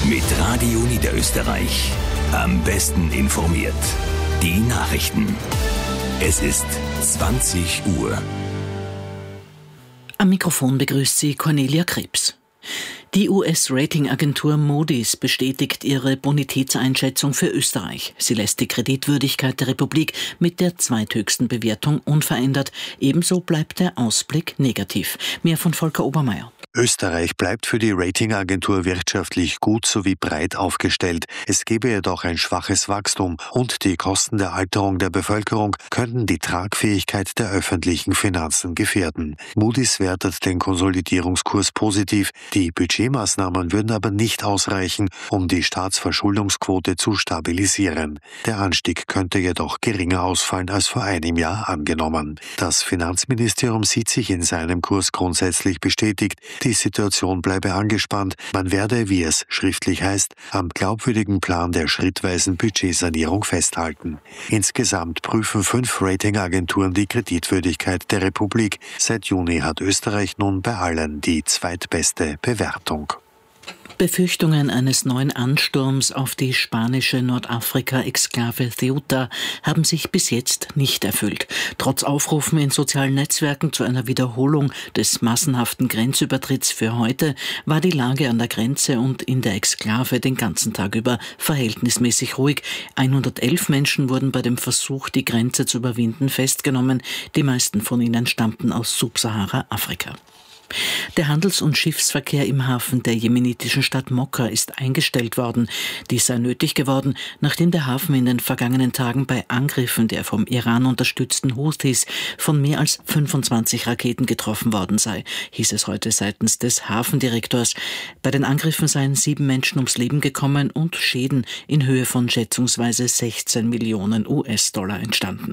Mit Radio Niederösterreich. Am besten informiert. Die Nachrichten. Es ist 20 Uhr. Am Mikrofon begrüßt sie Cornelia Krebs. Die US-Ratingagentur Moody's bestätigt ihre Bonitätseinschätzung für Österreich. Sie lässt die Kreditwürdigkeit der Republik mit der zweithöchsten Bewertung unverändert. Ebenso bleibt der Ausblick negativ. Mehr von Volker Obermeier. Österreich bleibt für die Ratingagentur wirtschaftlich gut sowie breit aufgestellt. Es gebe jedoch ein schwaches Wachstum und die Kosten der Alterung der Bevölkerung könnten die Tragfähigkeit der öffentlichen Finanzen gefährden. Moody's wertet den Konsolidierungskurs positiv. Die Budgetmaßnahmen würden aber nicht ausreichen, um die Staatsverschuldungsquote zu stabilisieren. Der Anstieg könnte jedoch geringer ausfallen als vor einem Jahr angenommen. Das Finanzministerium sieht sich in seinem Kurs grundsätzlich bestätigt. Die Situation bleibe angespannt. Man werde, wie es schriftlich heißt, am glaubwürdigen Plan der schrittweisen Budgetsanierung festhalten. Insgesamt prüfen 5 Ratingagenturen die Kreditwürdigkeit der Republik. Seit Juni hat Österreich nun bei allen die zweitbeste Bewertung. Befürchtungen eines neuen Ansturms auf die spanische Nordafrika-Exklave Ceuta haben sich bis jetzt nicht erfüllt. Trotz Aufrufen in sozialen Netzwerken zu einer Wiederholung des massenhaften Grenzübertritts für heute war die Lage an der Grenze und in der Exklave den ganzen Tag über verhältnismäßig ruhig. 111 Menschen wurden bei dem Versuch, die Grenze zu überwinden, festgenommen. Die meisten von ihnen stammten aus Subsahara-Afrika. Der Handels- und Schiffsverkehr im Hafen der jemenitischen Stadt Mokka ist eingestellt worden. Dies sei nötig geworden, nachdem der Hafen in den vergangenen Tagen bei Angriffen der vom Iran unterstützten Houthis von mehr als 25 Raketen getroffen worden sei, hieß es heute seitens des Hafendirektors. Bei den Angriffen seien 7 Menschen ums Leben gekommen und Schäden in Höhe von schätzungsweise 16 Millionen US-Dollar entstanden.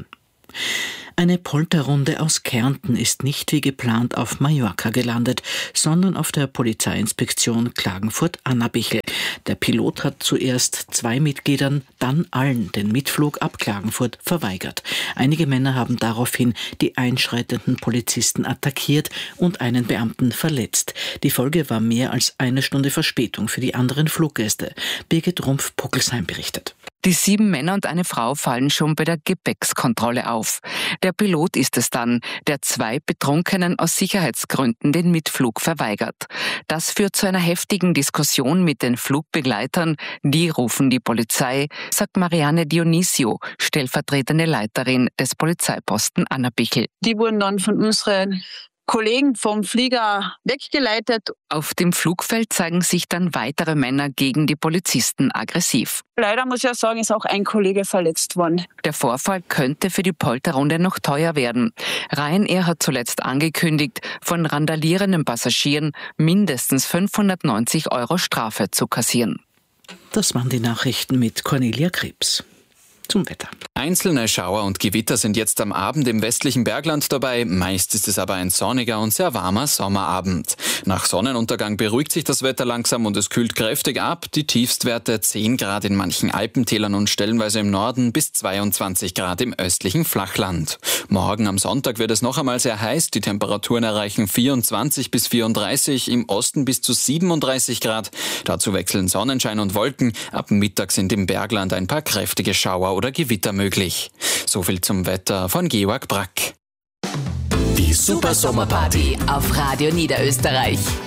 Eine Polterrunde aus Kärnten ist nicht wie geplant auf Mallorca gelandet, sondern auf der Polizeiinspektion Klagenfurt-Annabichel. Der Pilot hat zuerst 2 Mitgliedern, dann allen den Mitflug ab Klagenfurt verweigert. Einige Männer haben daraufhin die einschreitenden Polizisten attackiert und einen Beamten verletzt. Die Folge war mehr als 1 Stunde Verspätung für die anderen Fluggäste. Birgit Rumpf-Puckelsheim berichtet. Die 7 Männer und eine Frau fallen schon bei der Gepäckskontrolle auf. Der Pilot ist es dann, der 2 Betrunkenen aus Sicherheitsgründen den Mitflug verweigert. Das führt zu einer heftigen Diskussion mit den Flugbegleitern. Die rufen die Polizei, sagt Marianne Dionisio, stellvertretende Leiterin des Polizeiposten Annabichel. Die wurden dann von unseren Kollegen vom Flieger weggeleitet. Auf dem Flugfeld zeigen sich dann weitere Männer gegen die Polizisten aggressiv. Leider muss ich auch sagen, ist auch ein Kollege verletzt worden. Der Vorfall könnte für die Polterrunde noch teuer werden. Ryanair hat zuletzt angekündigt, von randalierenden Passagieren mindestens 590 € Strafe zu kassieren. Das waren die Nachrichten mit Cornelia Krebs. Zum Wetter. Einzelne Schauer und Gewitter sind jetzt am Abend im westlichen Bergland dabei. Meist ist es aber ein sonniger und sehr warmer Sommerabend. Nach Sonnenuntergang beruhigt sich das Wetter langsam und es kühlt kräftig ab. Die Tiefstwerte 10 Grad in manchen Alpentälern und stellenweise im Norden bis 22 Grad im östlichen Flachland. Morgen am Sonntag wird es noch einmal sehr heiß. Die Temperaturen erreichen 24 bis 34, im Osten bis zu 37 Grad. Dazu wechseln Sonnenschein und Wolken. Ab Mittag sind im Bergland ein paar kräftige Schauer oder Gewitter möglich. So viel zum Wetter von Georg Brack. Die Super Sommerparty auf Radio Niederösterreich.